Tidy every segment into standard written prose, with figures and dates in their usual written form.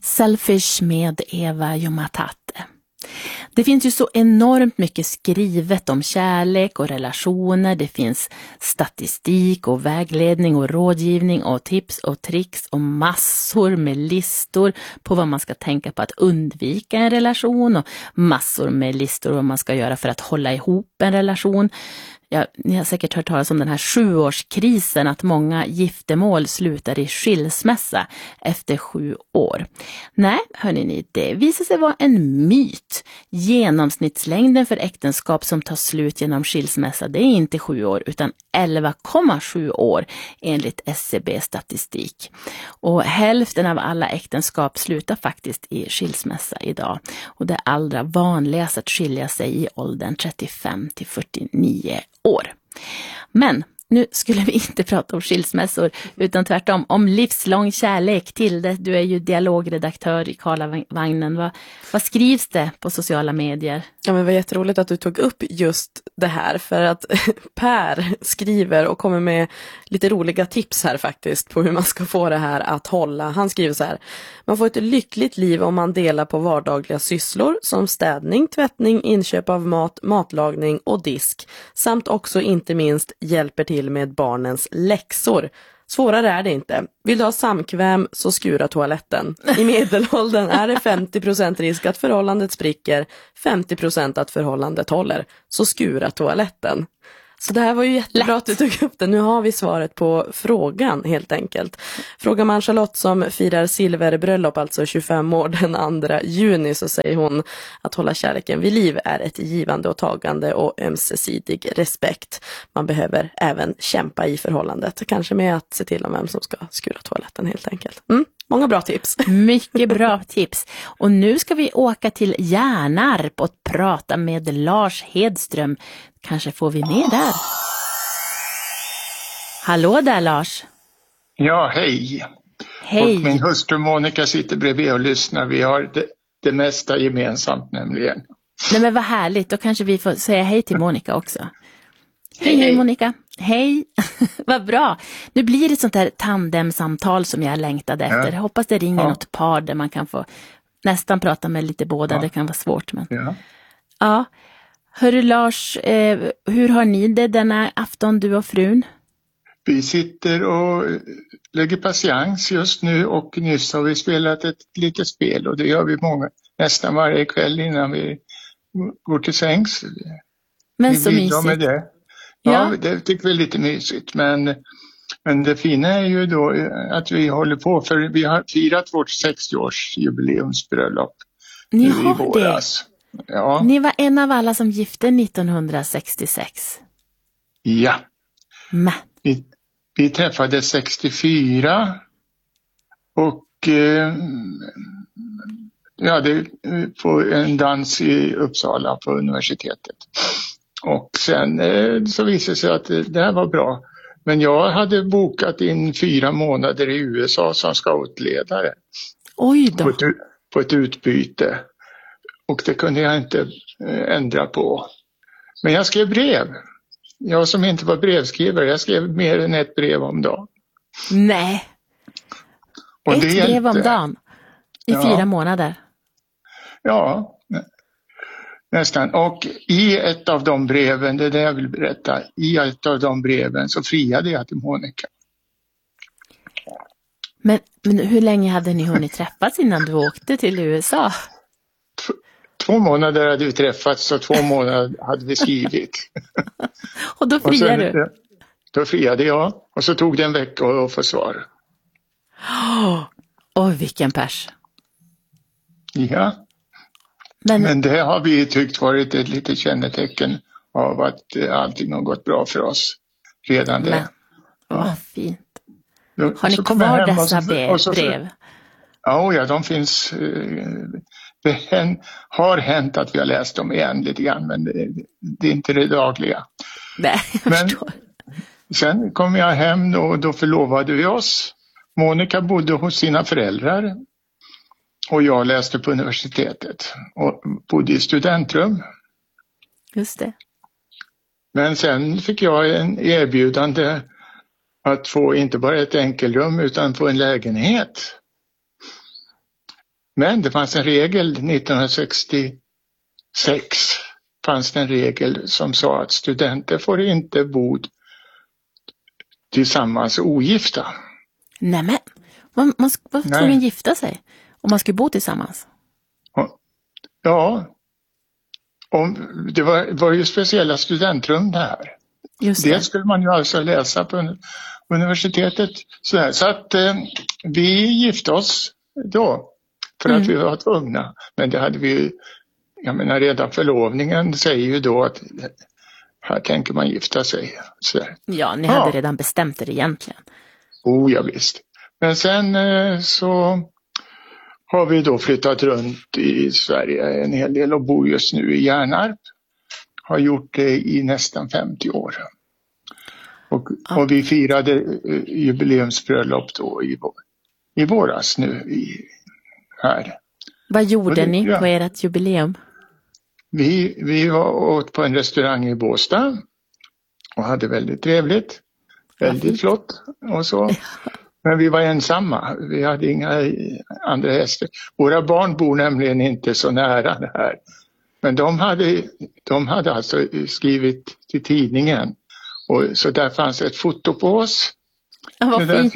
Selfish med Eva Jumatate. Det finns ju så enormt mycket skrivet om kärlek och relationer. Det finns statistik och vägledning och rådgivning och tips och tricks och massor med listor på vad man ska tänka på att undvika en relation och massor med listor vad man ska göra för att hålla ihop en relation. Ja, ni har säkert hört talas om den här 7-årskrisen, att många giftermål slutar i skilsmässa efter 7 år. Nej, hörni, det visar sig vara en myt. Genomsnittslängden för äktenskap som tar slut genom skilsmässa, det är inte 7 år utan 11,7 år enligt SCB-statistik. Och hälften av alla äktenskap slutar faktiskt i skilsmässa idag. Och det är allra vanligast att skilja sig i åldern 35 till 49 år. Men nu skulle vi inte prata om skilsmässor utan tvärtom om livslång kärlek. Tilde, du är ju dialogredaktör i Karlavagnen. Vad skrivs det på sociala medier? Ja, men det var jätteroligt att du tog upp just det här, för att Per skriver och kommer med lite roliga tips här faktiskt på hur man ska få det här att hålla. Han skriver så här: man får ett lyckligt liv om man delar på vardagliga sysslor som städning, tvättning, inköp av mat, matlagning och disk, samt också inte minst hjälper till med barnens läxor. Svårare är det inte. Vill du ha samkväm så skura toaletten. I medelåldern är det 50% risk att förhållandet spricker, 50% att förhållandet håller. Så skura toaletten. Så det här var ju jättebra att du tog upp det. Nu har vi svaret på frågan helt enkelt. Frågar man Charlotte som firar silverbröllop, alltså 25 år den 2 juni, så säger hon att hålla kärleken vid liv är ett givande och tagande och ömsesidig respekt. Man behöver även kämpa i förhållandet. Kanske med att se till om vem som ska skura toaletten helt enkelt. Många bra tips. Mycket bra tips. Och nu ska vi åka till Hjärnarp och prata med Lars Hedström. Kanske får vi med där. Hallå där, Lars. Ja, hej. Hej. Och min hustru Monica sitter bredvid och lyssnar. Vi har det mesta gemensamt nämligen. Nej, men vad härligt. Då kanske vi får säga hej till Monica också. Hej Monica. Hej. Vad bra. Nu blir det ett sånt här tandemsamtal som jag längtade efter. Jag hoppas det ringer något par där man kan få nästan prata med lite båda. Det kan vara svårt. Men... Ja. Hörru Lars, hur har ni det denna afton, du och frun? Vi sitter och lägger patiens just nu och nyss har vi spelat ett litet spel och det gör vi nästan varje kväll innan vi går till sängs. Men vi så mysigt. Med det. Ja, det tycker vi är lite mysigt, men det fina är ju då att vi håller på, för vi har firat vårt 60-års jubileumsbröllop i våras. Ja. Ni var en av alla som gifte 1966. Ja. Men. Vi träffades 64 och det på en dans i Uppsala på universitetet. Och sen så visade det sig att det här var bra. Men jag hade bokat in 4 månader i USA som scoutledare. Oj då. På ett utbyte. Och det kunde jag inte ändra på. Men jag skrev brev. Jag som inte var brevskrivare, jag skrev mer än ett brev om dagen. Nej. Och ett brev om dagen? I 4 månader? Ja, nästan. Och i ett av de breven, det är det jag vill berätta, i ett av de breven så friade jag till Monica. Men hur länge hade ni hunnit träffas innan du åkte till USA? 2 månader hade vi träffats och 2 månader hade vi skrivit. Och då friade du? Då friade jag och så tog det en vecka att få svar. Vilken pers. Ja. Men det har vi tyckt varit ett litet kännetecken av att allting har gått bra för oss redan det. Vad fint. Har ni kvar dessa brev? Ja, de finns. Det har hänt att vi har läst dem igen lite grann, men det är inte det dagliga. Nej, jag förstår. Sen kom jag hem och då förlovade vi oss. Monica bodde hos sina föräldrar. Och jag läste på universitetet och bodde i studentrum. Just det. Men sen fick jag en erbjudande att få inte bara ett enkelrum utan få en lägenhet. Men det fanns en regel 1966 fanns det en regel som sa att studenter får inte bo tillsammans ogifta. Nämen, varför tvungen gifta sig om man skulle bo tillsammans? Ja, det var ju speciella studentrum där. Just det. Det skulle man ju alltså läsa på universitetet. Så att vi gifte oss då för att vi var tvungna. Men det hade vi ju, jag menar redan förlovningen säger ju då att här tänker man gifta sig. Så. Ja, ni hade redan bestämt det egentligen. Ja, visst. Men sen så har vi då flyttat runt i Sverige en hel del och bor just nu i Hjärnarp. Har gjort det i nästan 50 år. Och vi firade jubileumsbröllop då i våras nu här. Vad gjorde ni på ert jubileum? Vi var åt på en restaurang i Båstad och hade väldigt trevligt. Väldigt flott och så. Men vi var ensamma. Vi hade inga andra gäster. Våra barn bor nämligen inte så nära det här. Men de hade alltså skrivit till tidningen. Och så där fanns ett foto på oss. Ja, vad fint.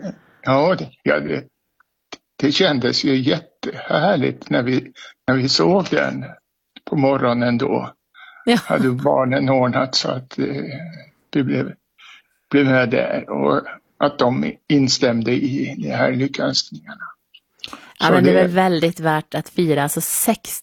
Det kändes ju jättehärligt när vi såg den på morgonen då. Ja. Hade barnen ordnat så att vi blev med där och att de instämde i de här lyckönskningarna. Ja, men det är väl väldigt värt att fira. Alltså